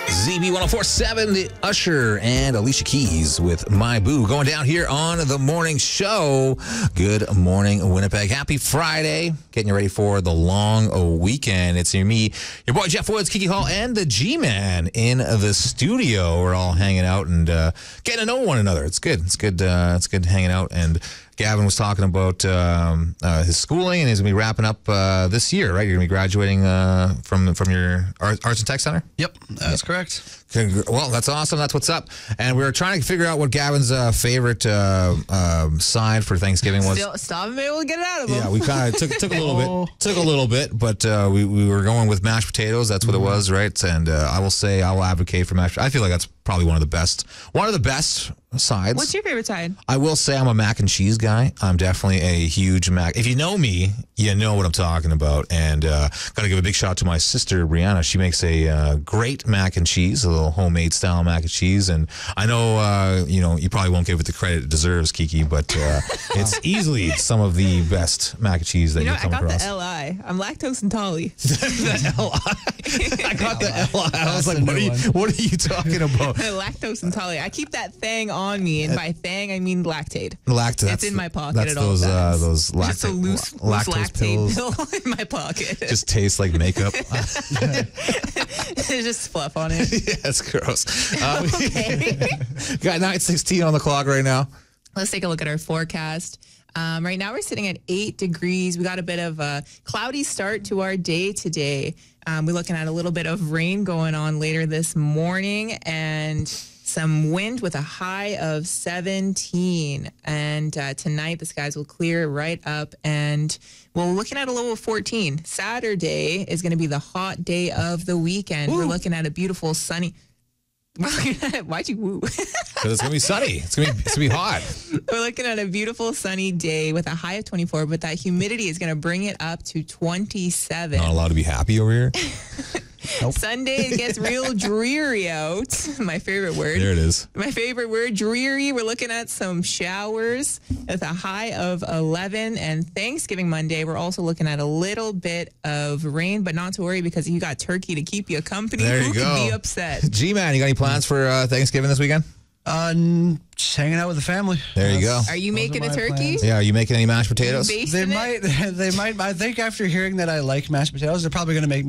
ZB1047, the Usher and Alicia Keys with My Boo going down here on the morning show. Good morning, Winnipeg. Happy Friday. Getting you ready for the long weekend. It's me, your boy Jeff Woods, Kiki Hall, and the G-Man in the studio. We're all hanging out and getting to know one another. It's good. It's good hanging out. And Gavin was talking about his schooling, and he's going to be wrapping up this year, right? You're going to be graduating from your Arts and Tech Center? Yep, that's correct. Well, that's awesome. That's what's up. And we were trying to figure out what Gavin's favorite side for Thanksgiving was. Stop and be able to get it out of him. Yeah, we kind of took a little bit, but we were going with mashed potatoes. That's what it was, right? And I will advocate for mashed. I feel like that's probably one of the best sides. What's your favorite side? I will say I'm a mac and cheese guy. I'm definitely a huge mac. If you know me, you know what I'm talking about. And got to give a big shout out to my sister, Brianna. She makes a great mac and cheese, a little homemade style mac and cheese. And I know, you probably won't give it the credit it deserves, Kiki, but it's easily some of the best mac and cheese that you'll come across. I got the LI. I'm lactose intolerant. The LI. I got the LI. I was like, what are you talking about? Lactose intolerant. I keep that thing on me, and by thing I mean Lactaid. Lactate. It's in my pocket that's at all times. Those lactate, just a loose Lactaid pill in my pocket. Just tastes like makeup. There's just fluff on it. Yeah, it's gross. Okay. Got 9:16 on the clock right now. Let's take a look at our forecast. Right now we're sitting at 8 degrees. We got a bit of a cloudy start to our day today. We're looking at a little bit of rain going on later this morning and some wind with a high of 17. And tonight the skies will clear right up and we're looking at a low of 14. Saturday is going to be the hot day of the weekend. Ooh. We're looking at a beautiful sunny... Why'd you woo? Because it's going to be sunny. It's going to be hot. We're looking at a beautiful sunny day with a high of 24, but that humidity is going to bring it up to 27. Not allowed to be happy over here? Nope. Sunday it gets real dreary out. My favorite word. There it is. My favorite word, dreary. We're looking at some showers with a high of 11. And Thanksgiving Monday, we're also looking at a little bit of rain, but not to worry because you got turkey to keep you company. There you Who go. could be upset? G-Man, you got any plans for Thanksgiving this weekend? Just hanging out with the family. There you go. Are you making a turkey? Plans. Yeah, are you making any mashed potatoes? They might. I think after hearing that I like mashed potatoes, they're probably going to make